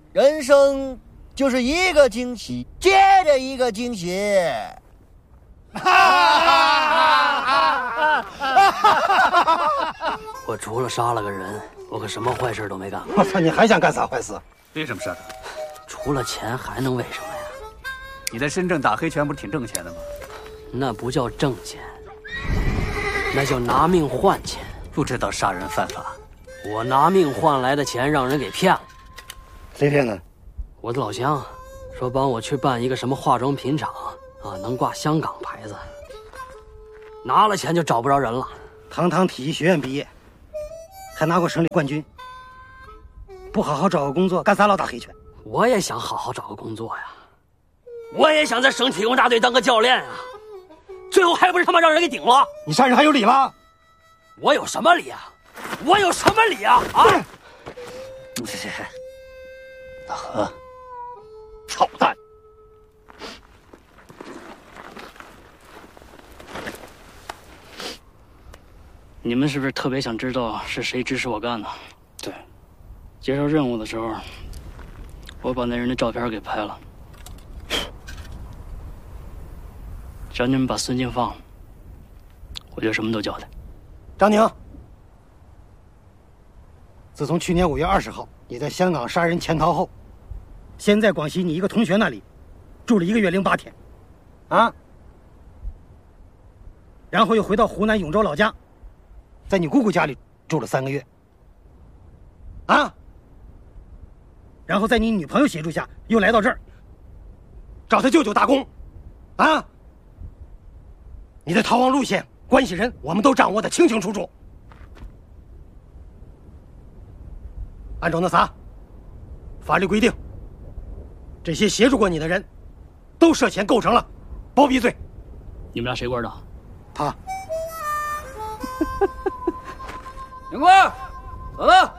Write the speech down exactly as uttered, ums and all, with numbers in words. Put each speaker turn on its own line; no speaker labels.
人生就是一个惊喜接着一个惊喜。
我除了杀了个人，我可什么坏事都没干过。
我操，你还想干啥坏事？
为什么事儿？
除了钱还能为什么呀？
你在深圳打黑拳不是挺挣钱的吗？
那不叫挣钱，那叫拿命换钱。
不知道杀人犯法。
我拿命换来的钱让人给骗了。
谁骗的？
我的老乡说帮我去办一个什么化妆品厂啊，能挂香港牌子。拿了钱就找不着人了。
堂堂体育学院毕业，还拿过省里冠军，不好好找个工作，干啥老打黑拳？
我也想好好找个工作呀，我也想在省体工大队当个教练啊，最后还不是他妈让人给顶了？
你杀人还有理吗？
我有什么理啊？我有什么理啊？啊！
大河，操蛋！
你们是不是特别想知道是谁指使我干的？对，接受任务的时候，我把那人的照片给拍了。只要你们把孙静放了，我就什么都交代。
张宁，自从去年五月二十号你在香港杀人潜逃后，先在广西你一个同学那里住了一个月零八天，啊，然后又回到湖南永州老家，在你姑姑家里住了三个月，啊，然后在你女朋友协助下又来到这儿找他舅舅打工，啊，你的逃亡路线、关系人我们都掌握得清清楚楚。按照那啥，法律规定，这些协助过你的人，都涉嫌构成了包庇罪。
你们俩谁官的？
他。
警官，走了。